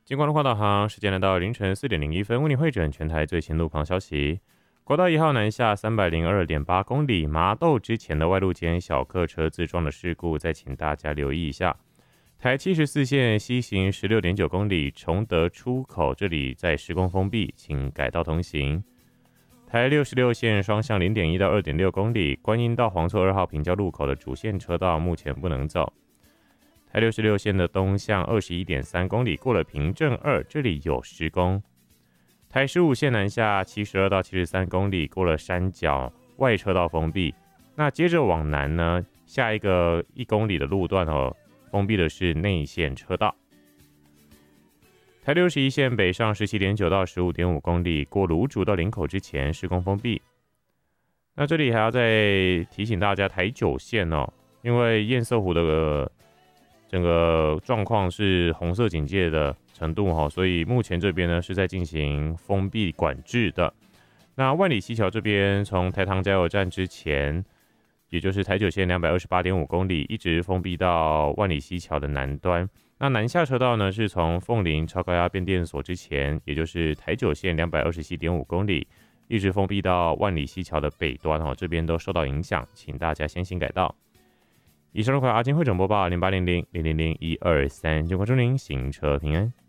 金光路况导航，时间来到凌晨4:01，为你汇整全台最新路况消息。国道1号南下302.8公里，麻豆之前的外路间小客车自撞的事故，再请大家留意一下。台74线西行16.9公里，崇德出口这里在施工封闭，请改道通行。台66线双向0.1到2.6公里，观音到黄厝2号平交路口的主线车道目前不能走。台66线的东向21.3公里，过了平镇2，这里有施工。台15线南下72到73公里，过了山脚外车道封闭。那接着往南呢，下一个1公里的路段封闭的是内线车道。台61线北上17.9到15.5公里，过芦竹到林口之前施工封闭。那这里还要再提醒大家，台9线因为堰塞湖的整个状况是红色警戒的程度所以目前这边呢是在进行封闭管制的。那万里溪桥这边从台糖加油站之前，也就是台9线228.5公里，一直封闭到万里溪桥的南端。那南下车道呢是从凤林超高压变电所之前，也就是台9线227.5公里，一直封闭到万里溪桥的北端这边都受到影响，请大家先行改道。以上的话，阿金汇整播报0800000123，就关祝您行车平安。